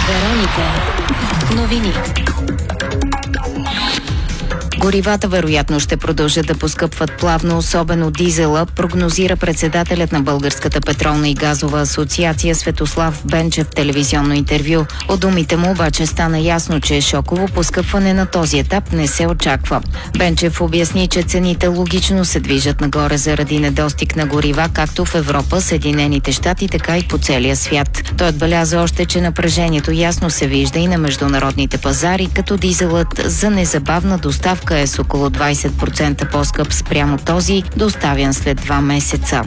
Вероника. Новини. Горивата вероятно ще продължат да поскъпват плавно, особено дизела, прогнозира председателят на Българската петролна и газова асоциация Светослав Бенчев в телевизионно интервю. От думите му обаче стана ясно, че шоково поскъпване на този етап не се очаква. Бенчев обясни, че цените логично се движат нагоре заради недостиг на горива, както в Европа, Съединените щати, така и по целия свят. Той отбеляза още, че напрежението ясно се вижда и на международните пазари, като дизелът за незабавна доставка е с около 20% по-скъп спрямо този, доставян след 2 месеца.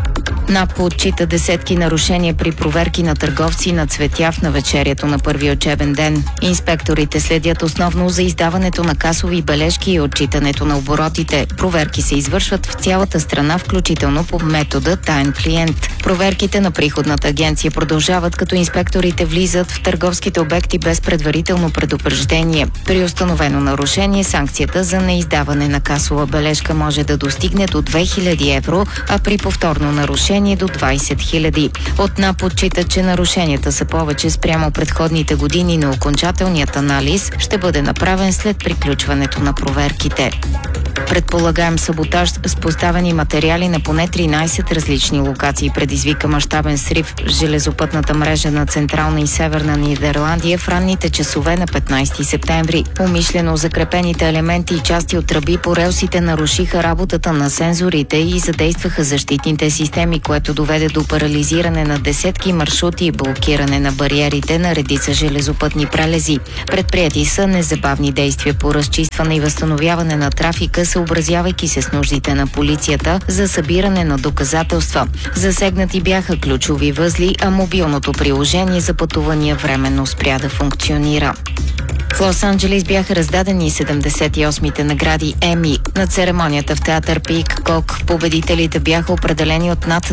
НАП отчита десетки нарушения при проверки на търговци на цветя в навечерието на първия учебен ден. Инспекторите следят основно за издаването на касови бележки и отчитането на оборотите. Проверки се извършват в цялата страна, включително по метода таен клиент. Проверките на приходната агенция продължават, като инспекторите влизат в търговските обекти без предварително предупреждение. При установено нарушение санкцията за неиздаване на касова бележка може да достигне до 2000 евро, а при повторно нарушение до 20 000. От НАП отчита, че нарушенията са повече спрямо предходните години, но окончателният анализ ще бъде направен след приключването на проверките. Предполагаем саботаж с поставени материали на поне 13 различни локации предизвика мащабен срив в железопътната мрежа на Централна и Северна Нидерландия в ранните часове на 15 септември. Умишлено закрепените елементи и части от тръби по релсите нарушиха работата на сензорите и задействаха защитните системи, което доведе до парализиране на десетки маршрути и блокиране на бариерите на редица железопътни прелези. Предприети са незабавни действия по разчистване и възстановяване на трафика, съобразявайки се с нуждите на полицията за събиране на доказателства. Засегнати бяха ключови възли, а мобилното приложение за пътувания временно спря да функционира. В Лос-Анджелес бяха раздадени 78-те награди Еми. На церемонията в театър Пийкок победителите бяха определени от над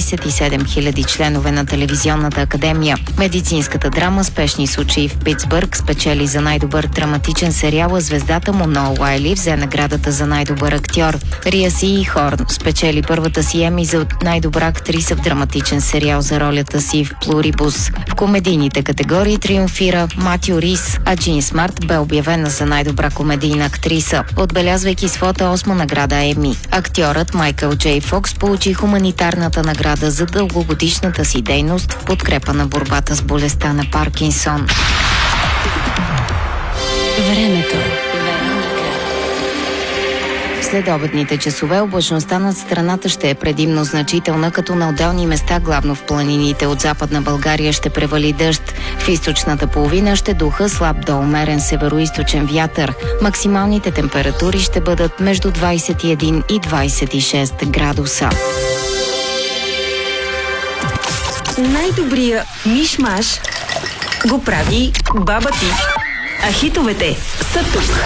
27 000 членове на телевизионната академия. Медицинската драма "Спешни случаи в Питсбърг" спечели за най-добър драматичен сериал, а звездата му Ноа Уайли взе наградата за най-добър актьор. Рия Сийхорн спечели първата си Еми за най-добра актриса в драматичен сериал за ролята си в Плурибус. В комедийните категории триумфира Матю Рис, а Джин Смарт бе обявена за най-добра комедийна актриса, отбелязвайки своята 8-ма награда Еми. Актьорът Майкъл Джей Фокс получи хуманитарната награда за дългогодишната си дейност в подкрепа на борбата с болестта на Паркинсон. Времето. След обедните часове облачността над страната ще е предимно значителна, като на отделни места, главно в планините от Западна България, ще превали дъжд. В източната половина ще духа слаб до умерен североизточен вятър. Максималните температури ще бъдат между 21 и 26 градуса. Най-добрия миш-маш го прави баба ти. А хитовете са тук.